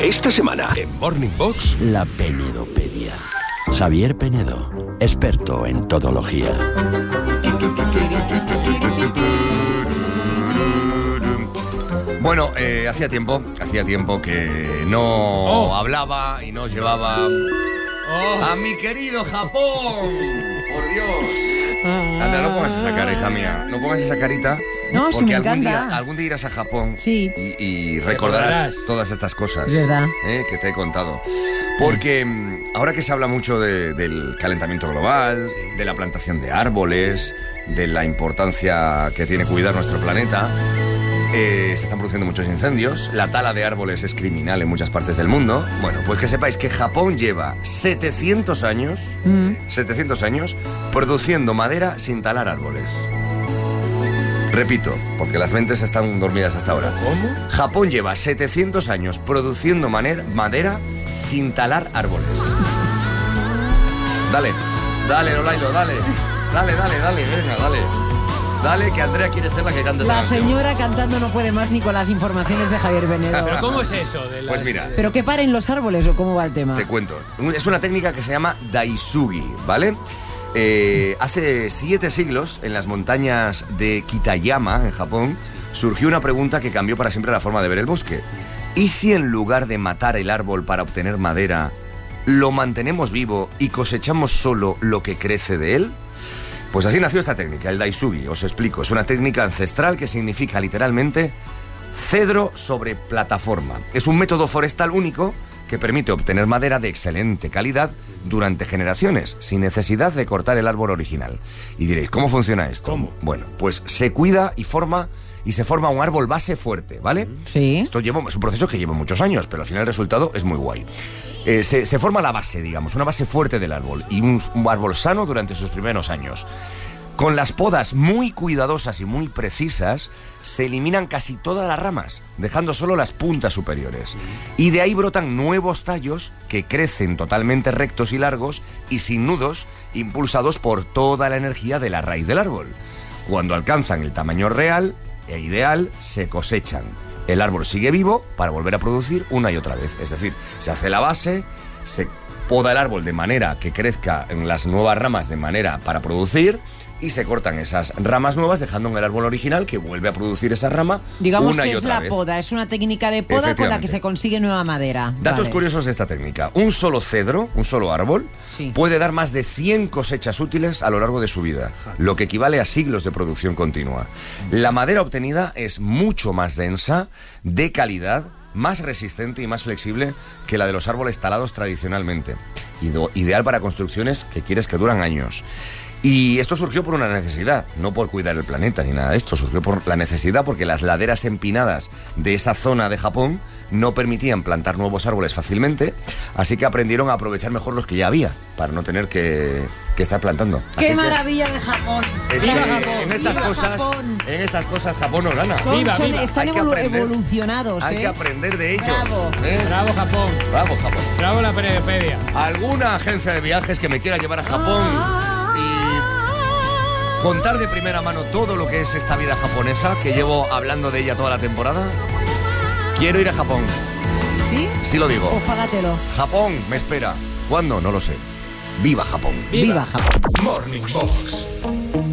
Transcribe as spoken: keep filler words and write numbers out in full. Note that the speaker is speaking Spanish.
Esta semana en Morning Box, la Penedopedia. Javier Penedo, experto en todología. Bueno, eh, hacía tiempo, hacía tiempo que no oh. hablaba y no llevaba oh. a mi querido Japón. Por Dios. Andrea, no pongas esa cara, hija mía. No pongas esa carita. No, porque sí me algún encanta. día, algún día irás a Japón sí. y, y recordarás, recordarás todas estas cosas ¿verdad? Eh, que te he contado. Porque sí. ahora que se habla mucho de, del calentamiento global, sí. de la plantación de árboles, de la importancia que tiene cuidar nuestro planeta, eh, se están produciendo muchos incendios, la tala de árboles es criminal en muchas partes del mundo. Bueno, pues que sepáis que Japón lleva setecientos años, mm. setecientos años produciendo madera sin talar árboles. Repito, porque las mentes están dormidas hasta ahora. ¿Cómo? Japón lleva setecientos años produciendo maner, madera sin talar árboles. Dale, dale, Olailo, dale. Dale, dale, dale, venga, dale. Dale, que Andrea quiere ser la que cante. La señora cantando no puede más ni con las informaciones de Javier Penedo. ¿Pero cómo es eso? De las... Pues mira. ¿Pero que paren los árboles o cómo va el tema? Te cuento. Es una técnica que se llama daisugi, ¿vale? Eh, hace siete siglos, en las montañas de Kitayama, en Japón, surgió una pregunta que cambió para siempre la forma de ver el bosque. ¿Y si en lugar de matar el árbol para obtener madera, lo mantenemos vivo y cosechamos solo lo que crece de él? Pues así nació esta técnica, el daisugi. Os explico. Es una técnica ancestral que significa literalmente cedro sobre plataforma. Es un método forestal único que permite obtener madera de excelente calidad durante generaciones, sin necesidad de cortar el árbol original. Y diréis, ¿cómo funciona esto? ¿Cómo? Bueno, pues se cuida y forma y se forma un árbol base fuerte, ¿vale? Sí. Esto lleva, es un proceso que lleva muchos años, pero al final el resultado es muy guay. Eh, se, se forma la base, digamos, una base fuerte del árbol y un, un árbol sano durante sus primeros años. Con las podas muy cuidadosas y muy precisas, se eliminan casi todas las ramas, dejando solo las puntas superiores. Y de ahí brotan nuevos tallos que crecen totalmente rectos y largos y sin nudos, impulsados por toda la energía de la raíz del árbol. Cuando alcanzan el tamaño real e ideal, se cosechan. El árbol sigue vivo para volver a producir una y otra vez. Es decir, se hace la base, se poda el árbol de manera que crezca en las nuevas ramas de manera para producir, y se cortan esas ramas nuevas dejando en el árbol original que vuelve a producir esa rama. Digamos una que y es otra la vez. poda, es una técnica de poda con la que se consigue nueva madera. Datos vale. curiosos de esta técnica. Un solo cedro, un solo árbol, sí. puede dar más de cien cosechas útiles a lo largo de su vida, lo que equivale a siglos de producción continua. La madera obtenida es mucho más densa, de calidad, más resistente y más flexible que la de los árboles talados tradicionalmente. Ideal para construcciones que quieres que duran años. Y esto surgió por una necesidad, no por cuidar el planeta ni nada de esto, surgió por la necesidad porque las laderas empinadas de esa zona de Japón no permitían plantar nuevos árboles fácilmente, así que aprendieron a aprovechar mejor los que ya había, para no tener que, que estar plantando. ¡Qué así maravilla de Japón! Es ¡Viva que Japón! en estas ¡Viva cosas, Japón! en estas cosas Japón nos gana. Son, viva, son, viva. Están Hay que evolu aprender, evolucionados, Hay ¿eh? que aprender de ellos. Bravo. ¿eh? Bravo, Japón. Bravo, Japón. Bravo la Penedopedia. ¿Alguna agencia de viajes que me quiera llevar a Japón y contar de primera mano todo lo que es esta vida japonesa, que llevo hablando de ella toda la temporada? Quiero ir a Japón. ¿Sí? Sí lo digo. Pues págatelo. Japón me espera. ¿Cuándo? No lo sé. ¡Viva Japón! ¡Viva, Viva Japón! Morning Box.